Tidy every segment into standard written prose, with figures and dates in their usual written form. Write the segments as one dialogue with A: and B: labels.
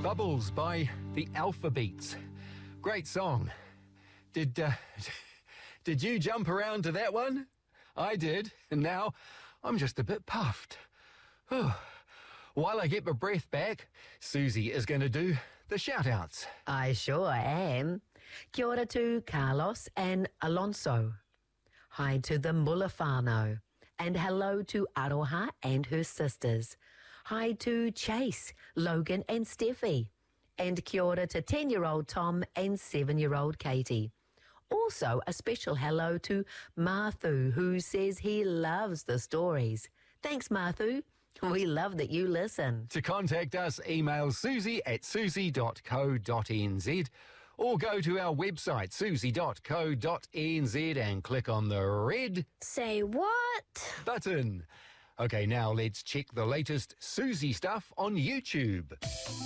A: Bubbles by the Alphabeats. Great song. Did you jump around to that one? I did, and now I'm just a bit puffed. While I get my breath back, Susie is going to do the shout-outs.
B: I sure am. Kia ora to Carlos and Alonso. Hi to the Mulafano. And hello to Aroha and her sisters. Hi to Chase, Logan and Steffi. And kia ora to 10-year-old Tom and 7-year-old Katie. Also, a special hello to Marthu, who says he loves the stories. Thanks, Marthu. We love that you listen.
A: To contact us, email susie@susie.co.nz or go to our website, susie.co.nz, and click on the red
C: Say what?
A: button. Okay, now let's check the latest Susie stuff on YouTube.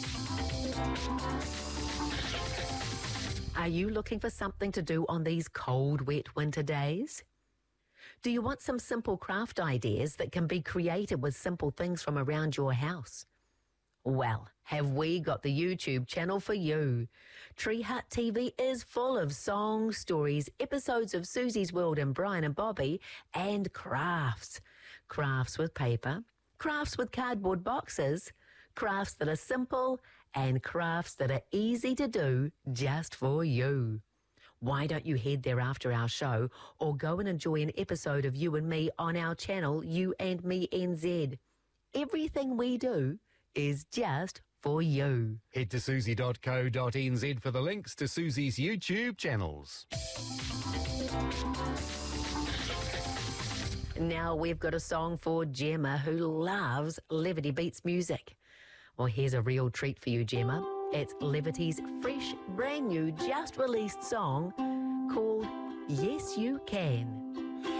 B: Are you looking for something to do on these cold, wet winter days? Do you want some simple craft ideas that can be created with simple things from around your house? Well, have we got the YouTube channel for you? Tree Hut TV is full of songs, stories, episodes of Susie's World and Brian and Bobby, and crafts. Crafts with paper, crafts with cardboard boxes, crafts that are simple, and crafts that are easy to do just for you. Why don't you head there after our show or go and enjoy an episode of You and Me on our channel, You and Me NZ. Everything we do is just for you.
A: Head to susie.co.nz for the links to Susie's YouTube channels.
B: Now we've got a song for Gemma, who loves Levity Beats music. Well, here's a real treat for you, Gemma. It's Levity's fresh, brand new, just released song called Yes You Can.